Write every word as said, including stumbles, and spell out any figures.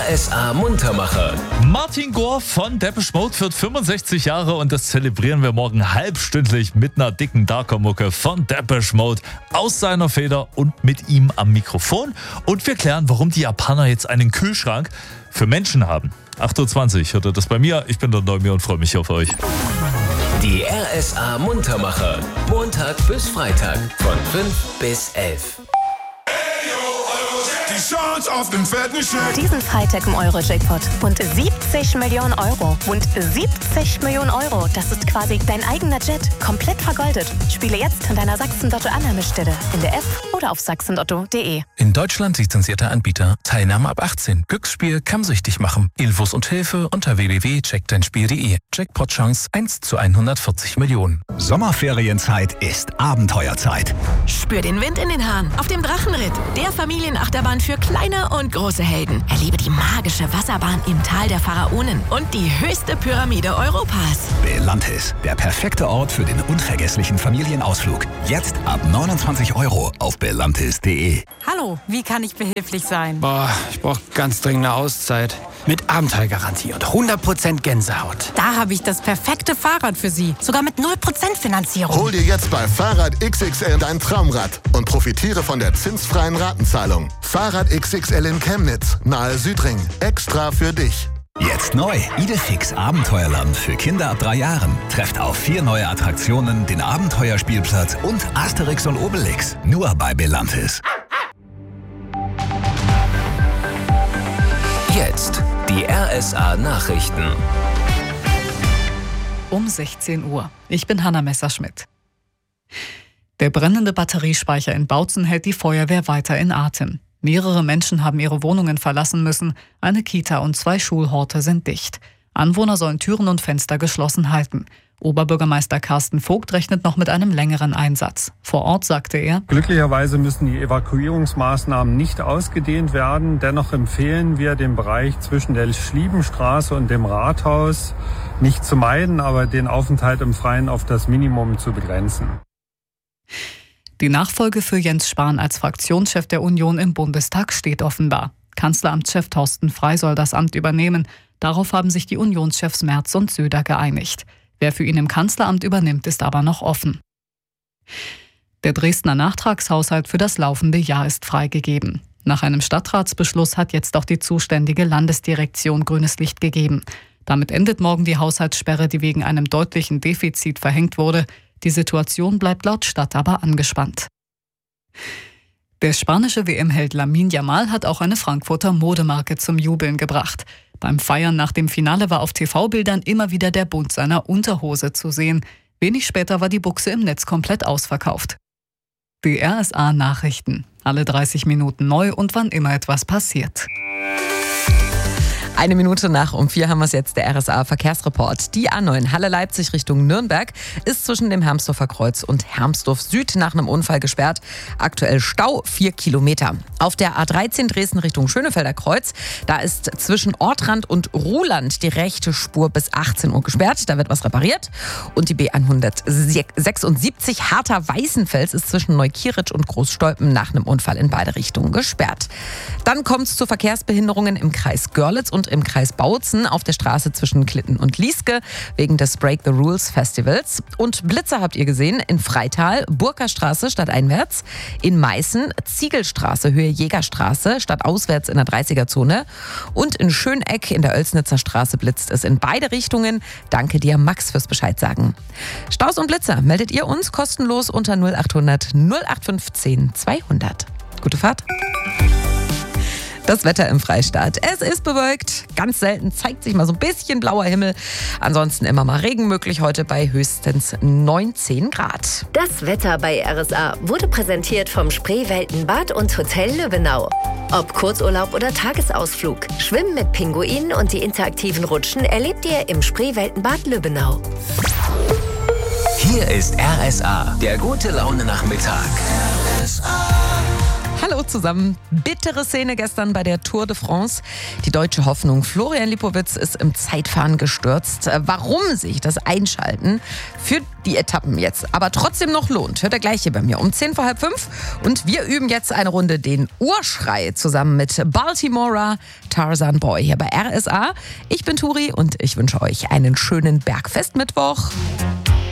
R S A Muntermacher. Martin Gore von Depeche Mode wird fünfundsechzig Jahre und das zelebrieren wir morgen halbstündlich mit einer dicken Darker-Mucke von Depeche Mode aus seiner Feder und mit ihm am Mikrofon. Und wir klären, warum die Japaner jetzt einen Kühlschrank für Menschen haben. acht Uhr zwanzig hört ihr das bei mir. Ich bin der Neumi und freue mich auf euch. Die R S A Muntermacher. Montag bis Freitag von fünf bis elf. Die Chance auf den fetten Scheck. Diesen Freitag im Euro-Jackpot. Und siebzig Millionen Euro. Und siebzig Millionen Euro. Das ist quasi dein eigener Jet. Komplett vergoldet. Spiele jetzt an deiner Sachsen-Lotto-Annahmestelle. In der App oder auf sachsenlotto punkt de. In Deutschland lizenzierter Anbieter. Teilnahme ab achtzehn. Glücksspiel kann süchtig machen. Infos und Hilfe unter w w w punkt check dein spiel punkt de. Jackpot-Chance eins zu hundertvierzig Millionen. Sommerferienzeit ist Abenteuerzeit. Spür den Wind in den Haaren auf dem Drachenritt. Der Familienachterbahn für kleine und große Helden. Erlebe die magische Wasserbahn im Tal der Pharaonen und die höchste Pyramide Europas. Belantis, der perfekte Ort für den unvergesslichen Familienausflug. Jetzt ab neunundzwanzig Euro auf belantis punkt de. Hallo, wie kann ich behilflich sein? Boah, ich brauche ganz dringend eine Auszeit. Mit Abenteuergarantie und hundert Prozent Gänsehaut. Da habe ich das perfekte Fahrrad für Sie. Sogar mit null Prozent Finanzierung. Hol dir jetzt bei Fahrrad X X L dein Traumrad und profitiere von der zinsfreien Ratenzahlung. Fahrrad X X L in Chemnitz, nahe Südring. Extra für dich. Jetzt neu. Idefix Abenteuerland für Kinder ab drei Jahren. Trefft auf vier neue Attraktionen, den Abenteuerspielplatz und Asterix und Obelix. Nur bei Belantis. Jetzt die R S A Nachrichten. Um sechzehn Uhr. Ich bin Hanna Messerschmidt. Der brennende Batteriespeicher in Bautzen hält die Feuerwehr weiter in Atem. Mehrere Menschen haben ihre Wohnungen verlassen müssen. Eine Kita und zwei Schulhorte sind dicht. Anwohner sollen Türen und Fenster geschlossen halten. Oberbürgermeister Carsten Vogt rechnet noch mit einem längeren Einsatz. Vor Ort sagte er: Glücklicherweise müssen die Evakuierungsmaßnahmen nicht ausgedehnt werden. Dennoch empfehlen wir, den Bereich zwischen der Schliebenstraße und dem Rathaus nicht zu meiden, aber den Aufenthalt im Freien auf das Minimum zu begrenzen. Die Nachfolge für Jens Spahn als Fraktionschef der Union im Bundestag steht offenbar. Kanzleramtschef Thorsten Frey soll das Amt übernehmen. Darauf haben sich die Unionschefs Merz und Söder geeinigt. Wer für ihn im Kanzleramt übernimmt, ist aber noch offen. Der Dresdner Nachtragshaushalt für das laufende Jahr ist freigegeben. Nach einem Stadtratsbeschluss hat jetzt auch die zuständige Landesdirektion grünes Licht gegeben. Damit endet morgen die Haushaltssperre, die wegen einem deutlichen Defizit verhängt wurde. Die Situation bleibt laut Stadt aber angespannt. Der spanische W M-Held Lamine Yamal hat auch eine Frankfurter Modemarke zum Jubeln gebracht. Beim Feiern nach dem Finale war auf T V-Bildern immer wieder der Bund seiner Unterhose zu sehen. Wenig später war die Buchse im Netz komplett ausverkauft. Die R S A Nachrichten. Alle dreißig Minuten neu und wann immer etwas passiert. Eine Minute nach um vier haben wir es jetzt, der R S A-Verkehrsreport. Die A neun Halle-Leipzig Richtung Nürnberg ist zwischen dem Hermsdorfer Kreuz und Hermsdorf Süd nach einem Unfall gesperrt. Aktuell Stau vier Kilometer. Auf der A dreizehn Dresden Richtung Schönefelder Kreuz, da ist zwischen Ortrand und Ruhland die rechte Spur bis achtzehn Uhr gesperrt. Da wird was repariert. Und die B hundertsechsundsiebzig Harter-Weißenfels ist zwischen Neukieritsch und Großstolpen nach einem Unfall in beide Richtungen gesperrt. Dann kommt es zu Verkehrsbehinderungen im Kreis Görlitz und im Kreis Bautzen auf der Straße zwischen Klitten und Lieske wegen des Break the Rules Festivals. Und Blitzer habt ihr gesehen in Freital, Burkerstraße stadteinwärts, in Meißen, Ziegelstraße Höhe Jägerstraße stadtauswärts in der dreißiger-Zone und in Schöneck in der Oelsnitzer Straße blitzt es in beide Richtungen. Danke dir, Max, fürs Bescheid sagen. Staus und Blitzer meldet ihr uns kostenlos unter null achthundert null acht fünfzehn zweihundert. Gute Fahrt. Das Wetter im Freistaat. Es ist bewölkt. Ganz selten zeigt sich mal so ein bisschen blauer Himmel. Ansonsten immer mal Regen möglich heute bei höchstens neunzehn Grad. Das Wetter bei R S A wurde präsentiert vom Spreeweltenbad und Hotel Löbenau. Ob Kurzurlaub oder Tagesausflug, Schwimmen mit Pinguinen und die interaktiven Rutschen erlebt ihr im Spreeweltenbad Löbenau. Hier ist R S A, der gute Laune Nachmittag. R S A. Hallo zusammen. Bittere Szene gestern bei der Tour de France. Die deutsche Hoffnung Florian Lipowitz ist im Zeitfahren gestürzt. Warum sich das Einschalten für die Etappen jetzt aber trotzdem noch lohnt, hört ihr gleich hier bei mir um zehn vor halb fünf. Und wir üben jetzt eine Runde den Urschrei zusammen mit Baltimora Tarzan Boy hier bei R S A. Ich bin Turi und ich wünsche euch einen schönen Bergfestmittwoch.